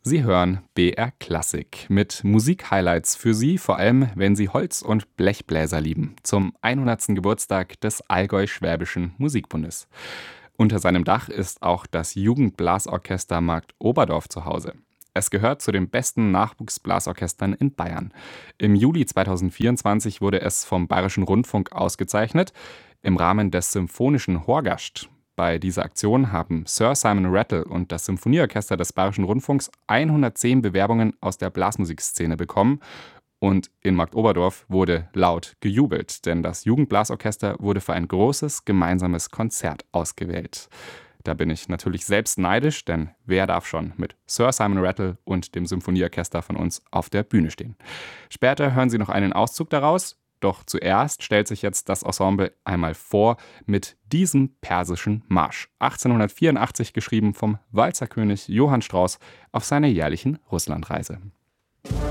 Sie hören BR Klassik mit Musik-Highlights für Sie, vor allem wenn Sie Holz- und Blechbläser lieben, zum 100. Geburtstag des Allgäu-Schwäbischen Musikbundes. Unter seinem Dach ist auch das Jugendblasorchester Markt Oberdorf zu Hause. Es gehört zu den besten Nachwuchsblasorchestern in Bayern. Im Juli 2024 wurde es vom Bayerischen Rundfunk ausgezeichnet im Rahmen des Symphonischen Horgascht. Bei dieser Aktion haben Sir Simon Rattle und das Symphonieorchester des Bayerischen Rundfunks 110 Bewerbungen aus der Blasmusikszene bekommen. Und in Marktoberdorf wurde laut gejubelt, denn das Jugendblasorchester wurde für ein großes gemeinsames Konzert ausgewählt. Da bin ich natürlich selbst neidisch, denn wer darf schon mit Sir Simon Rattle und dem Symphonieorchester von uns auf der Bühne stehen? Später hören Sie noch einen Auszug daraus. Doch zuerst stellt sich jetzt das Ensemble einmal vor mit diesem persischen Marsch. 1884 geschrieben vom Walzerkönig Johann Strauss auf seiner jährlichen Russlandreise.